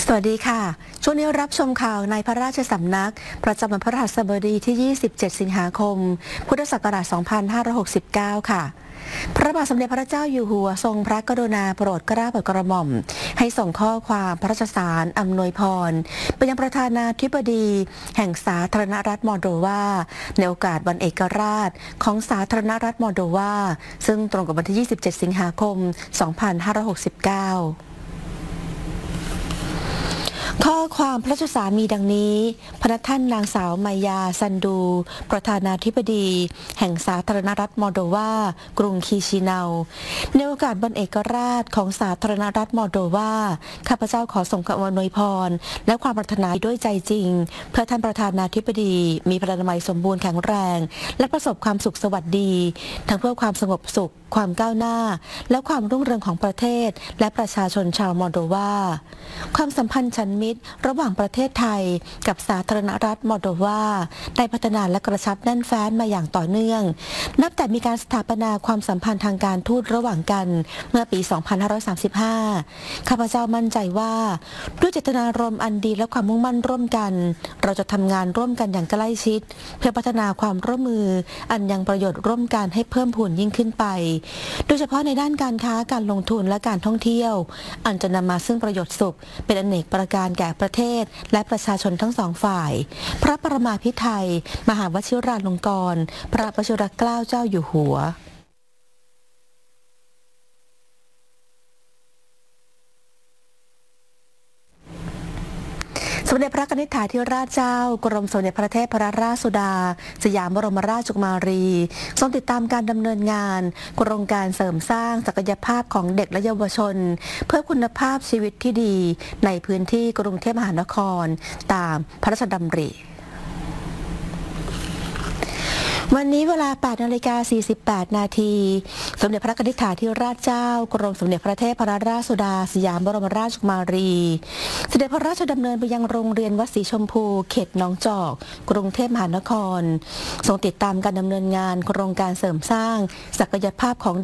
สวัสดีค่ะช่วงนี้รับชมข่าวในพระราชสำนักประจำวันพฤหัสบดีที่ 27 สิงหาคม พุทธศักราช 2569 ค่ะ พระบาทสมเด็จพระเจ้าอยู่หัวทรงพระกรุณาโปรดเกล้าโปรดกระหม่อมให้ส่งข้อความพระราชสารอำนวยพรไปยังประธานาธิบดีแห่งสาธารณรัฐมอลโดวาในโอกาสวันเอกราชของสาธารณรัฐมอลโดวาซึ่งตรงกับวันที่ 27 สิงหาคม 2569ข้อความพระราชสารมีดังนี้พระท่านนางสาวมายาซันดูประธานาธิบดีแห่งสาธารณรัฐมอลโดวากรุงคีชิเนาในโอกาสวันเอกราชของสาธารณรัฐมอลโดวาข้าพเจ้าขอส่งคำอวยพรและความปรารถนาด้วยใจจริงเพื่อท่านประธานาธิบดีมีพลานามัยสมบูรณ์แข็งแรงและประสบความสุขสวัสดีทั้งเพื่อความสงบสุขความก้าวหน้าและความรุ่งเรืองของประเทศและประชาชนชาวมอลโดวาความสัมพันธ์ฉันมิตรระหว่างประเทศไทยกับสาธารณรัฐมอลโดวาได้พัฒนาและกระชับแน่นแฟ้นมาอย่างต่อเนื่องนับแต่มีการสถาปนาความสัมพันธ์ทางการทูตระหว่างกันเมื่อปี 2535 ข้าพเจ้ามั่นใจว่าด้วยเจตนารมณ์อันดีและความมุ่งมั่นร่วมกันเราจะทำงานร่วมกันอย่างใกล้ชิดเพื่อพัฒนาความร่วมมืออันยังประโยชน์ร่วมกันให้เพิ่มพูนยิ่งขึ้นไปโดยเฉพาะในด้านการค้าการลงทุนและการท่องเที่ยวอันจะนำมาซึ่งประโยชน์สุขเป็นอเนกประการแก่ประเทศและประชาชนทั้งสองฝ่ายพระประมาภิไธยมหาวชิราลงกรณ์พระวชิรเกล้าเจ้าอยู่หัวสมเด็จพระนิธิถาธิราชเจ้ากรมสมเด็จพระเทพรัตนราชสุดาสยามบรมราชกุมารีทรงติดตามการดำเนินงานโครงการเสริมสร้างศักยภาพของเด็กและเยาวชนเพื่อคุณภาพชีวิตที่ดีในพื้นที่กรุงเทพมหานครตามพระราชดำริวันนี้เวลา 8:48 นาทีสมเด็จพระนิธิถาธิราชเจ้ากรมสมเด็จพระเทพรัตนราชสุดาสยามบรมราชกุมารีเสด็จพระราชดำเนินไปยังโรงเรียนวัดศรีชมพูเขตหนองจอกกรุงเทพมหานครทรงติดตามการดำเนินงานโครงการเสริมสร้างศักยภาพของ